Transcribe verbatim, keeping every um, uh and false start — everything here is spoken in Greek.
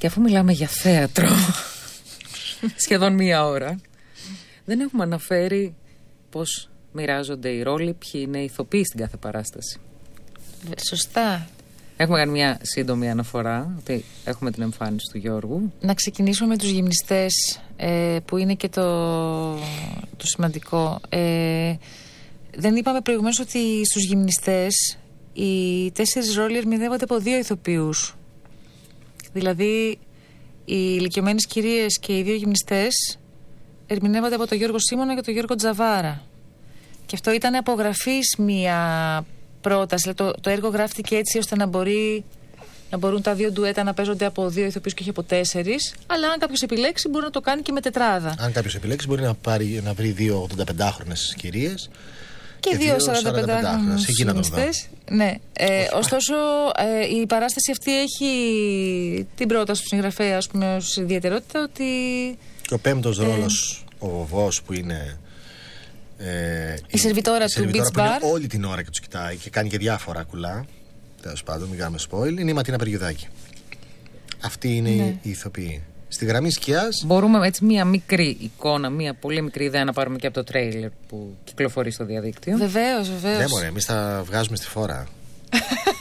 Και αφού μιλάμε για θέατρο σχεδόν μία ώρα, δεν έχουμε αναφέρει πώς μοιράζονται οι ρόλοι, ποιοι είναι οι ηθοποιοί στην κάθε παράσταση. Σωστά. Έχουμε κάνει μια σύντομη αναφορά ότι έχουμε την εμφάνιση του Γιώργου. Να ξεκινήσουμε με τους γυμνιστές, ε, που είναι και το, το σημαντικό. Ε, δεν είπαμε προηγουμένως ότι στους γυμνιστές οι τέσσερις ρόλοι ερμηνεύονται από δύο ηθοποιούς. Δηλαδή οι ηλικιωμένες κυρίες και οι δύο γυμνιστές ερμηνεύονται από τον Γιώργο Σίμωνα και τον Γιώργο Τζαβάρα. Και αυτό ήταν απογραφής μια πρόταση. Το, το έργο γράφτηκε έτσι ώστε να, μπορεί, να μπορούν τα δύο ντουέτα να παίζονται από δύο ηθοποιούς και όχι από τέσσερις. Αλλά αν κάποιος επιλέξει, μπορεί να το κάνει και με τετράδα. Αν κάποιος επιλέξει, μπορεί να, πάρει, να βρει δύο ογδονταπεντάχρονες κυρίες και, και δύο σαρανταπεντάχρονες γυμνιστές. Ναι. Ε, ωστόσο, ε, η παράσταση αυτή έχει την πρόταση του συγγραφέα, ας πούμε, ως ιδιαιτερότητα ότι. Και ο πέμπτος ε, ρόλος, ο βοβός που είναι. Ε, η σερβιτόρα του Beach Bar. Όλη την ώρα και τους κοιτάει και κάνει και διάφορα κουλά. Τέλος πάντων, μην κάνουμε spoil. Είναι η Ματίνα Περιουδάκη. Αυτή είναι ναι. η ηθοποιή. Στη γραμμή σκιάς. Μπορούμε έτσι μία μικρή εικόνα, μία πολύ μικρή ιδέα να πάρουμε και από το τρέιλερ που κυκλοφορεί στο διαδίκτυο. Βεβαίως, βεβαίως. Ναι, μωρέ, εμείς τα βγάζουμε στη φόρα.